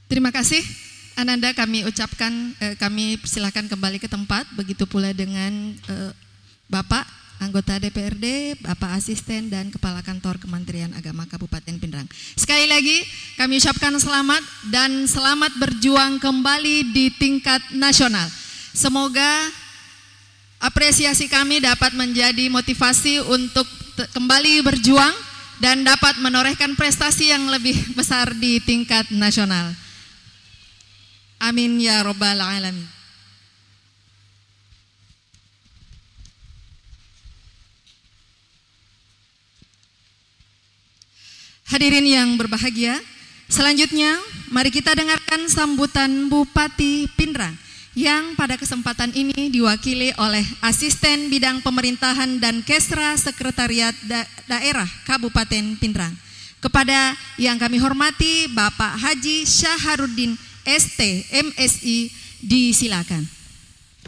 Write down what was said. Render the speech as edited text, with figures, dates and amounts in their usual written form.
Terima kasih Ananda, kami ucapkan, kami persilakan kembali ke tempat. Begitu pula dengan Bapak anggota DPRD, Bapak Asisten dan Kepala Kantor Kementerian Agama Kabupaten Pindrang. Sekali lagi kami ucapkan selamat dan selamat berjuang kembali di tingkat nasional. Semoga apresiasi kami dapat menjadi motivasi untuk kembali berjuang dan dapat menorehkan prestasi yang lebih besar di tingkat nasional. Amin ya Rabbal Alamin. Hadirin yang berbahagia, selanjutnya mari kita dengarkan sambutan Bupati Pindrang yang pada kesempatan ini diwakili oleh Asisten Bidang Pemerintahan dan Kesra Sekretariat Daerah Kabupaten Pindrang. Kepada yang kami hormati Bapak Haji Syaharuddin ST, MSI, disilakan.